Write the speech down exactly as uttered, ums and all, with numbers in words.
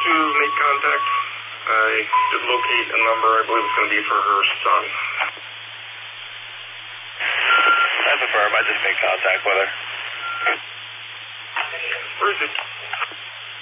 to make contact. I did locate a number. I believe it's going to be for her son. That's affirmed. I just made contact with her. Where is it?